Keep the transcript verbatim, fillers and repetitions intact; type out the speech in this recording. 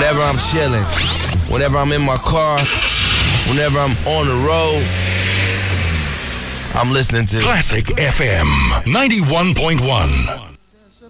Whenever I'm chilling, whenever I'm in my car, whenever I'm on the road, I'm listening to Classic F M ninety-one point one.